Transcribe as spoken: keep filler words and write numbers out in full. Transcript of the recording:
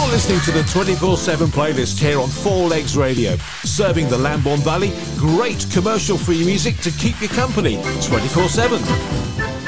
listening to the twenty-four seven playlist here on Four Legs Radio, serving the Lambourn Valley. Great commercial-free music to keep you company twenty-four seven.